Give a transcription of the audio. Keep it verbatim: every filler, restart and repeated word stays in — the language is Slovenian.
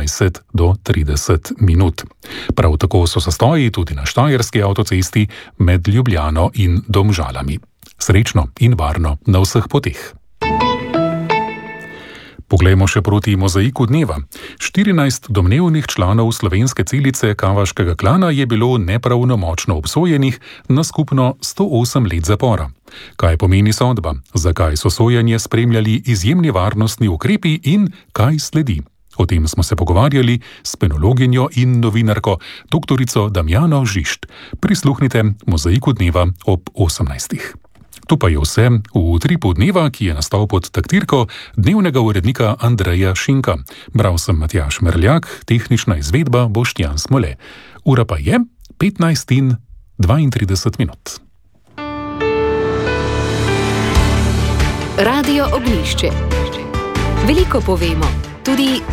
dvajset do trideset minut. Prav tako so zastoji tudi na štajerski avtocesti med Ljubljano in Domžalami. Srečno in varno na vseh poteh. Poglejmo še proti mozaiku dneva. štirinajst domnevnih članov slovenske celice kavaškega klana je bilo nepravnomočno obsojenih na skupno sto osem let zapora. Kaj pomeni sodba? Zakaj so sojenje spremljali izjemni varnostni ukrepi in kaj sledi? O tem smo se pogovarjali s penologinjo in novinarko doktorico Damjano Žišt. Prisluhnite mozaiku dneva ob osemnajstih. Tu pa je vse v utripu dneva, ki je nastal pod taktirko dnevnega urednika Andreja Šinka. Bral sem Matjaž Merljak, tehnična izvedba Boštjan Smole. Ura pa je petnajst in dvaintrideset minut. Radio Ognjišče. Veliko povemo, tudi